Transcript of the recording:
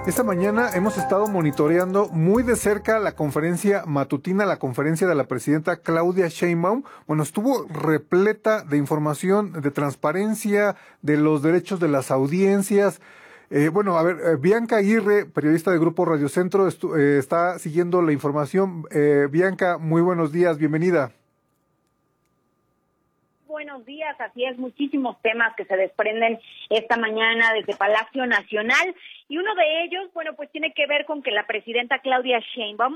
Esta mañana hemos estado monitoreando muy de cerca la conferencia matutina, la conferencia de la presidenta Claudia Sheinbaum. Bueno, estuvo repleta de información, de transparencia, de los derechos de las audiencias. Bianca Aguirre, periodista de Grupo Radio Centro, está siguiendo la información. Bianca, muy buenos días, bienvenida. Buenos días, así es, muchísimos temas que se desprenden esta mañana desde Palacio Nacional y uno de ellos, pues tiene que ver con que la presidenta Claudia Sheinbaum